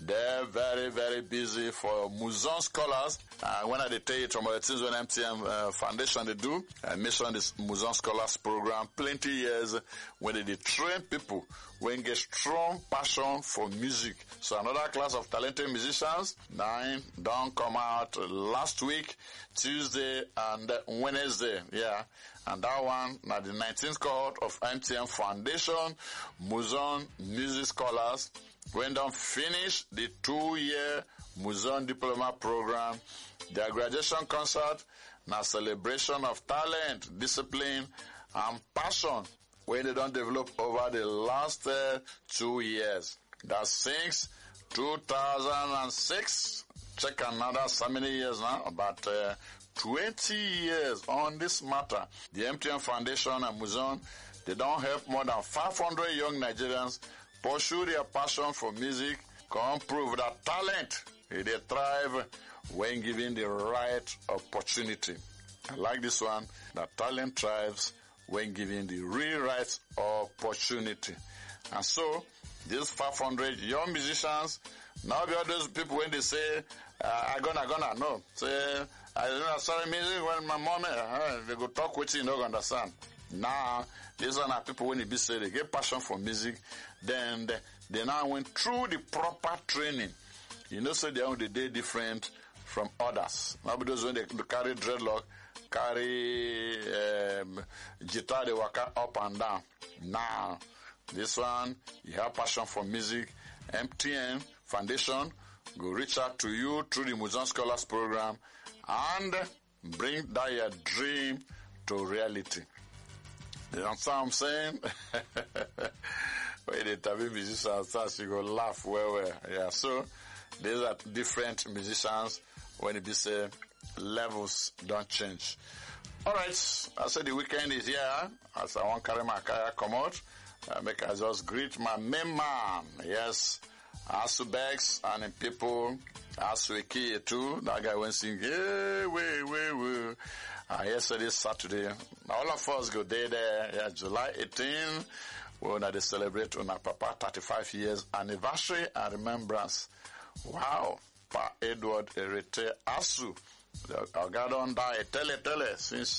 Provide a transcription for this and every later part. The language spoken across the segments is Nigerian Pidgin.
They're very, very busy for Muzon scholars. When I tell you some of the things when MTN Foundation they do, mission this Muzon Scholars program, plenty years when they train people when get strong passion for music. So another class of talented musicians, 9 don't come out last week, Tuesday and Wednesday. Yeah. And that one, now the 19th cohort of MTN Foundation, Muzon Music Scholars, when they finish the 2-year Muzon Diploma program, their graduation concert, now celebration of talent, discipline, and passion, when they don't develop over the last 2 years. That's since 2006. Check another so many years now, about 20 years on this matter. The MTN Foundation and Muzon, they don't help more than 500 young Nigerians pursue their passion for music, come prove that talent, they thrive when given the right opportunity. I like this one, that talent thrives when given the real right opportunity. And so, these 500 young musicians, now be all those people when they say, I gonna, no. Say, I don't sorry music when my mom, they go talk with you, you don't understand. Now, these are people when they be say they get passion for music, then they now went through the proper training. You know, so they are the day different from others. Now, those when they carry dreadlock, carry guitar, they walk up and down. Now, this one, you have passion for music. MTN Foundation go reach out to you through the Muzon Scholars program and bring that your dream to reality. You understand what I'm saying? When they tell musicians, you go laugh well. Yeah, so these are different musicians when it be say levels don't change. Alright, I said the weekend is here. As I want to carry my car come out, make I just greet my main man. Yes, Asubex and the people, Asueki too. That guy went sing, hey, wait. Yesterday, Saturday, all of us go there, yeah, July 18, when they celebrate on our Papa 35 years anniversary and remembrance. Wow, Pa Edward Erete Asu. I got on that tele since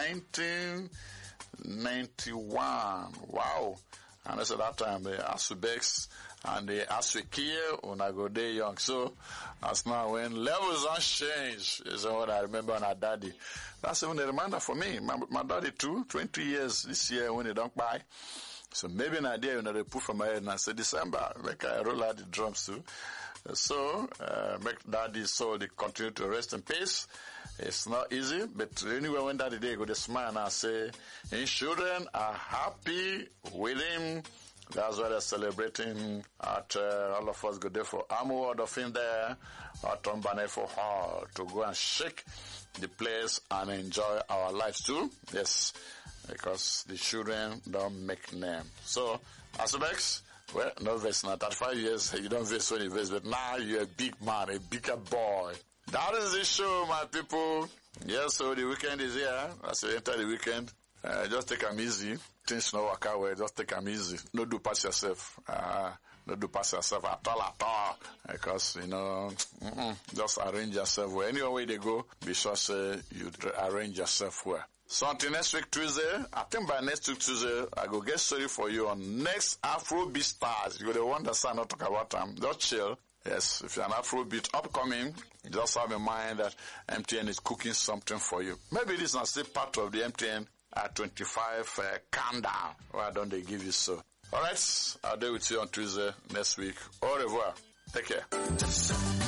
1991. Wow. And that's at that time, the Asubex and the Asuekie, when I go there young. So, that's now when levels don't change, is what I remember on our daddy. That's even a reminder for me. My daddy too, 20 years this year when they don't buy. So maybe an idea, they put from my head and I say December, like I roll out the drums too. So, make daddy's soul they continue to rest in peace. It's not easy, but anyway, when daddy day go to smile and I say, his children are happy with him. That's why they're celebrating at, all of us go there for Amward of him there, at Tombane for Hall, to go and shake the place and enjoy our lives too. Yes, because the children don't make name. So, Asubex, well, no verse now. 35 years, you don't verse when you verse, but now you're a big man, a bigger boy. That is the show, my people. Yes, so the weekend is here. As you enter the weekend, just take them easy. Things no work out well, just take them easy. No do pass yourself. No do pass yourself at all. Because, just arrange yourself well. Any way they go, be sure say you arrange yourself well. So until next week Tuesday, I think by next week Tuesday, I go get story for you on next Afrobeat stars. You're the one that's not talk about them. Just chill. Yes, if you're an Afrobeat upcoming, just have in mind that MTN is cooking something for you. Maybe this is not still part of the MTN 25 countdown. Why don't they give you so? Alright, I'll do with you on Tuesday next week. Au revoir. Take care.